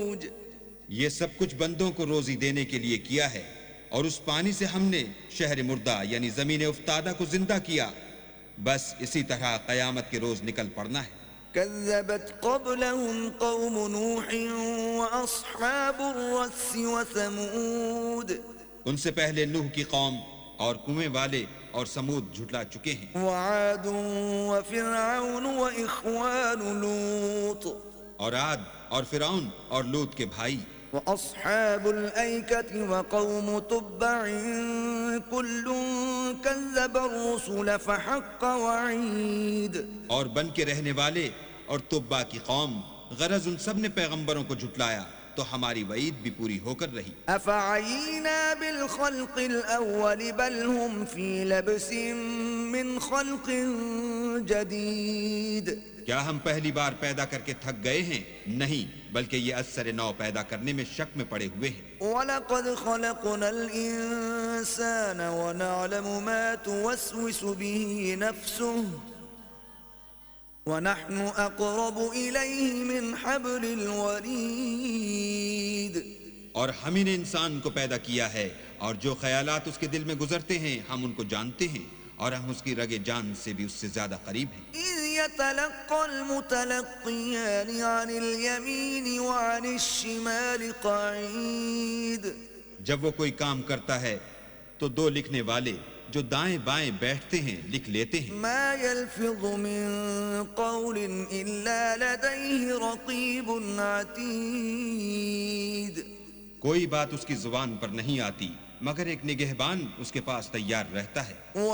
یہ سب کچھ بندوں کو روزی دینے کے لیے کیا ہے، اور اس پانی سے ہم نے شہر مردہ یعنی زمین افتادہ کو زندہ کیا، بس اسی طرح قیامت کے روز نکل پڑنا ہے۔ كذبت قبلهم قوم نوح وأصحاب الرس وثمود ان سے پہلے نوح کی قوم اور کنویں والے اور سمود جھٹلا چکے ہیں، وعاد وفرعون وإخوان لوط اور عاد اور فرعون اور لوط کے بھائی، وأصحاب الأيكة وقوم تبع كل كذب الرسل فحق وعيد اور بن کے رہنے والے اور تبا کی قوم، غرض ان سب نے پیغمبروں کو جھٹلایا تو ہماری وعید بھی پوری ہو کر رہی۔ أفعينا بالخلق الأول بل هم في لبس من خلق جديد کیا ہم پہلی بار پیدا کر کے تھک گئے ہیں؟ نہیں، بلکہ یہ اثر نو پیدا کرنے میں شک میں پڑے ہوئے ہیں۔ وَلَقَدْ خَلَقْنَا الْإِنسَانَ وَنَعْلَمُ مَا تُوَسْوِسُ بِهِ نَفْسُهُ وَنَحْنُ أَقْرَبُ إِلَيْهِ مِنْ حَبْلِ الْوَرِيدِ اور ہم ہی نے انسان کو پیدا کیا ہے، اور جو خیالات اس کے دل میں گزرتے ہیں ہم ان کو جانتے ہیں، اور ہم اس کی رگ جان سے بھی اس سے زیادہ قریب ہیں۔ إِذْ يَتَلَقَّى الْمُتَلَقِّيَانِ عَنِ الْيَمِينِ وَعَنِ الشِّمَالِ قَعِيدٌ جب وہ کوئی کام کرتا ہے تو دو لکھنے والے جو دائیں بائیں بیٹھتے ہیں لکھ لیتے ہیں۔ مَا يَلْفِظُ مِن قَوْلٍ إِلَّا لَدَيْهِ رَقِيبٌ عَتِيدٌ کوئی بات اس کی زبان پر نہیں آتی مگر ایک نگہبان اس کے پاس تیار رہتا ہے۔